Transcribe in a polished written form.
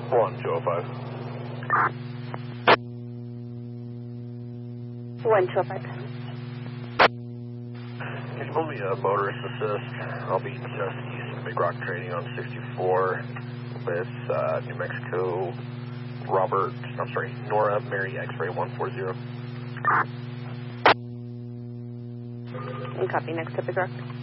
1205. 1205. Can you pull me a motorist assist? I'll be just east of Big Rock Trading on 64 with New Mexico Nora Mary X-ray 140. And copy next to Big Rock.